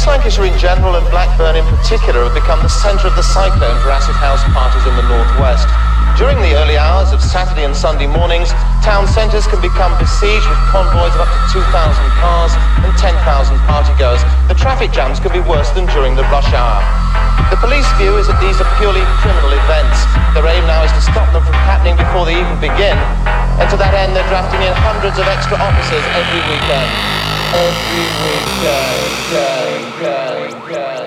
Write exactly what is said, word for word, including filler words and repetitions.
East Lancashire in general and Blackburn in particular have become the centre of the cyclone for acid house parties in the northwest. During the early hours of Saturday and Sunday mornings, town centres can become besieged with convoys of up to two thousand cars and ten thousand partygoers. The traffic jams can be worse than during the rush hour. The police view is that these are purely criminal events. Their aim now is to stop them from happening before they even begin. And to that end, they're drafting in hundreds of extra officers every weekend. Every weekend, day, day, day.